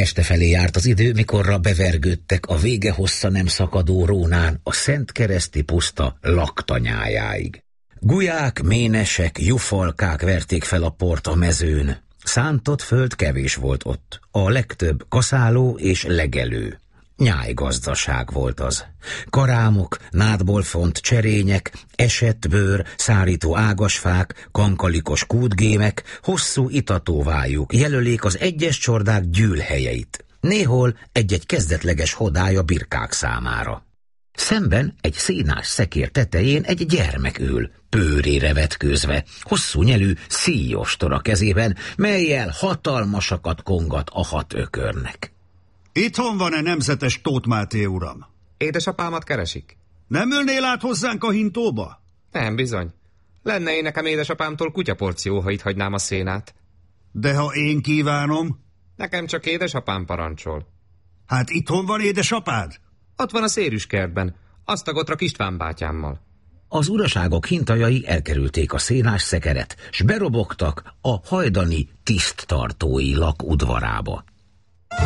este felé járt az idő, mikorra bevergődtek a vége hossza nem szakadó Rónán a Szentkereszti puszta laktanyájáig. Gulyák, ménesek, jufalkák verték fel a port a mezőn. Szántott föld kevés volt ott, a legtöbb kaszáló és legelő. Nyájgazdaság volt az. Karámok, nádból font cserények, esett bőr, szárító ágasfák, kankalikos kútgémek, hosszú itatóvájuk jelölék az egyes csordák gyűlhelyeit. Néhol egy-egy kezdetleges hodály a birkák számára. Szemben egy szénás szekér tetején egy gyermek ül, pőrére vetkőzve, hosszú nyelű szíjostor a kezében, mellyel hatalmasakat kongat a 6 ökörnek. Itthon van-e nemzetes Tóth Máté uram? Édesapámat keresik? Nem ülnél át hozzánk a hintóba? Nem, bizony. Lenne én nekem édesapámtól kutyaporció, ha itt hagynám a szénát. De ha én kívánom? Nekem csak édesapám parancsol. Hát itthon van édesapád? Ott van a szérűskertben, Asztagotra István bátyámmal. Az uraságok hintajai elkerülték a szénás szekeret, s berobogtak a hajdani tiszttartói lak udvarába.